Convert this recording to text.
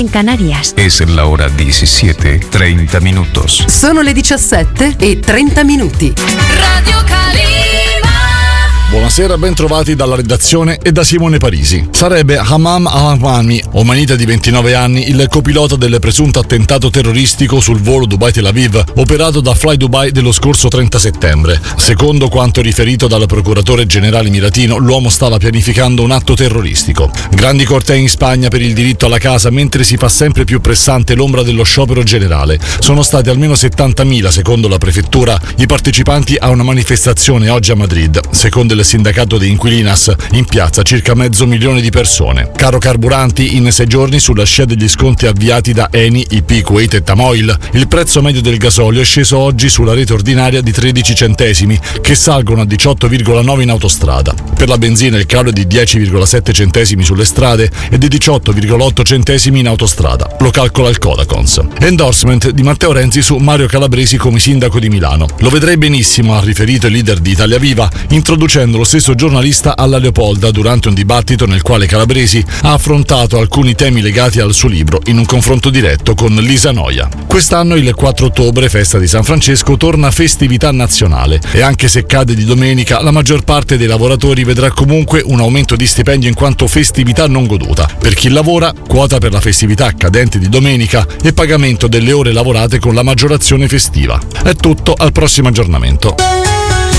en Canarias. Es la hora 17:30 minutos. Sono le 17:30. Radio Calima. Buonasera, ben trovati dalla redazione e da Simone Parisi. Sarebbe Hamam al-Ahmami, omanita di 29 anni, il copilota del presunto attentato terroristico sul volo Dubai-Tel Aviv, operato da Fly Dubai dello scorso 30 settembre. Secondo quanto riferito dal procuratore generale emiratino, l'uomo stava pianificando un atto terroristico. Grandi cortei in Spagna per il diritto alla casa, mentre si fa sempre più pressante l'ombra dello sciopero generale. Sono stati almeno 70.000, secondo la prefettura, i partecipanti a una manifestazione oggi a Madrid. Secondo il sindacato di Inquilinas, in piazza circa 500.000 di persone. Caro carburanti, in 6 giorni sulla scia degli sconti avviati da Eni, IP, Kuwait e Tamoil, il prezzo medio del gasolio è sceso oggi sulla rete ordinaria di 13 centesimi, che salgono a 18,9 in autostrada. Per la benzina il calo è di 10,7 centesimi sulle strade e di 18,8 centesimi in autostrada. Lo calcola il Codacons. Endorsement di Matteo Renzi su Mario Calabresi come sindaco di Milano. Lo vedrei benissimo, ha riferito il leader di Italia Viva, introducendo lo stesso giornalista alla Leopolda durante un dibattito nel quale Calabresi ha affrontato alcuni temi legati al suo libro in un confronto diretto con Lisa Noia. Quest'anno il 4 ottobre, festa di San Francesco, torna festività nazionale e anche se cade di domenica, la maggior parte dei lavoratori vedrà comunque un aumento di stipendio in quanto festività non goduta. Per chi lavora, quota per la festività cadente di domenica e pagamento delle ore lavorate con la maggiorazione festiva. È tutto, al prossimo aggiornamento.